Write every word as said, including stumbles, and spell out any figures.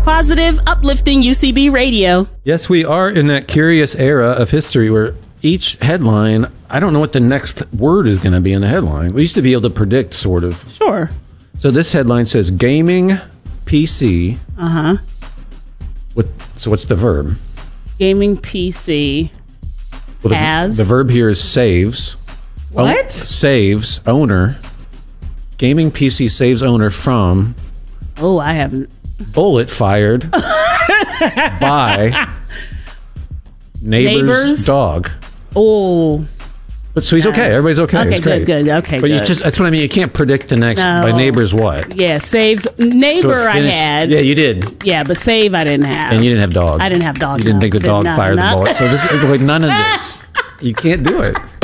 Positive, uplifting U C B radio. Yes, we are in that curious era of history where each headline, I don't know what the next word is going to be in the headline. We used to be able to predict, sort of. Sure. So this headline says gaming P C. Uh-huh. What, so what's the verb? Gaming P C Well, the, has... the verb here is saves. What? O- saves owner. Gaming P C saves owner from... Oh, I haven't... Bullet fired by neighbor's Neighbors? dog. Oh... But so he's okay. Everybody's okay. Okay, it's great. good, good. Okay, but good. you just that's what I mean. You can't predict the next No. by neighbors what. Yeah, saves... So Neighbor it I finished- had. Yeah, you did. Yeah, but save I didn't have. And you didn't have dog. I didn't have dog. You didn't no. think the dog No, fired no. the bullet. So this like none of this. You can't do it.